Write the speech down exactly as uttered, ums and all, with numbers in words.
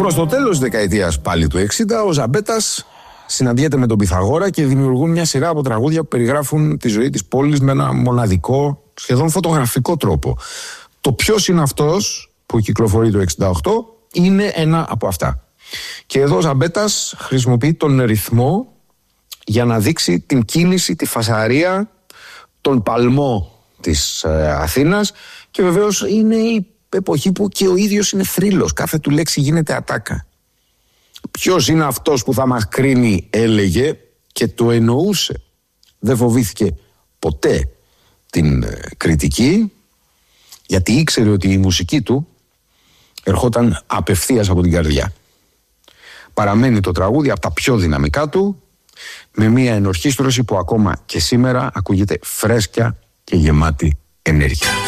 Προς το τέλος της δεκαετίας πάλι του εξήντα, ο Ζαμπέτας συναντιέται με τον Πυθαγόρα και δημιουργούν μια σειρά από τραγούδια που περιγράφουν τη ζωή της πόλης με ένα μοναδικό, σχεδόν φωτογραφικό τρόπο. Το ποιος είναι αυτός που κυκλοφορεί το εξήντα οκτώ είναι ένα από αυτά. Και εδώ ο Ζαμπέτας χρησιμοποιεί τον ρυθμό για να δείξει την κίνηση, τη φασαρία, τον παλμό της ε, Αθήνας, και βεβαίως είναι η εποχή που και ο ίδιος είναι θρύλος. Κάθε του λέξη γίνεται ατάκα. Ποιος είναι αυτός που θα μας κρίνει, έλεγε, και το εννοούσε. Δεν φοβήθηκε ποτέ την ε, κριτική, γιατί ήξερε ότι η μουσική του ερχόταν απευθείας από την καρδιά. Παραμένει το τραγούδι από τα πιο δυναμικά του, με μια ενορχήστρωση που ακόμα και σήμερα ακούγεται φρέσκια και γεμάτη ενέργεια.